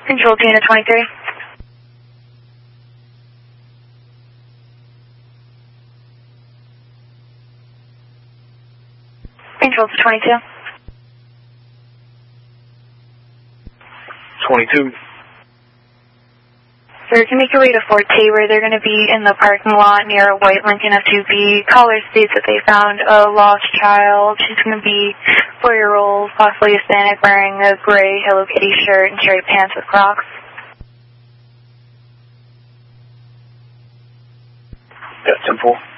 Control to unit 23. Control to 22. 22. Sir, to make your way to Fort Taber, they're going to be in the parking lot near a white Lincoln F2B. Caller states that they found a lost child. She's going to be 4-year-old, possibly Hispanic, wearing a gray Hello Kitty shirt and straight pants with Crocs. That's simple.